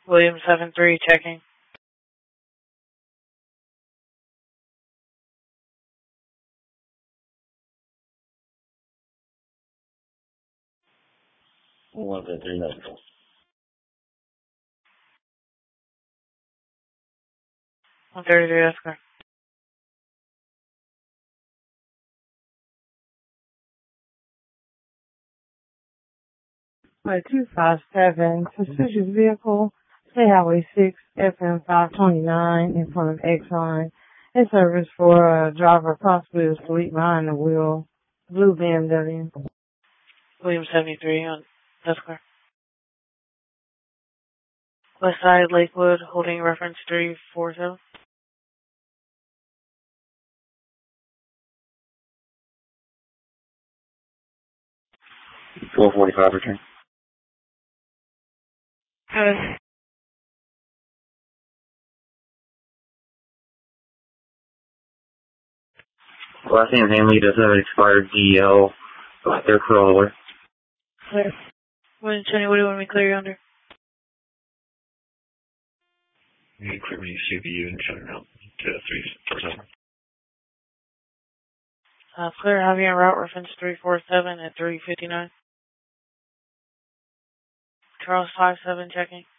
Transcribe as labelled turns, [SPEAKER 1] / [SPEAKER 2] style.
[SPEAKER 1] William 7-3 checking.
[SPEAKER 2] One, two, three, no.
[SPEAKER 1] 133, that's correct.
[SPEAKER 3] 257, suspicious vehicle, State Highway 6, FM 529 in front of Exxon. In service for a driver possibly asleep behind the wheel. Blue BMW.
[SPEAKER 1] William 73, that's correct. West Side, Lakewood, holding reference 347.
[SPEAKER 2] $445 return. Last name Hanley does have an expired DL. They're crawler.
[SPEAKER 1] Clear. William Cheney, what do you want me to clear you under?
[SPEAKER 4] You can clear me CPU and shut it out to 347.
[SPEAKER 1] Clear, Javier en route, reference 347 at 359. Charles 57 checking.